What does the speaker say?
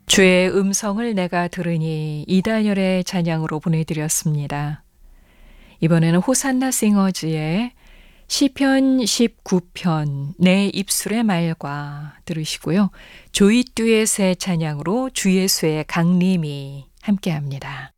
주의 음성을 내가 들으니 이다열의 찬양으로 보내드렸습니다. 이번에는 호산나 싱어즈의 시편 19편 내 입술의 말과 들으시고요. 조이 듀엣의 찬양으로 주 예수의 강림이 함께합니다.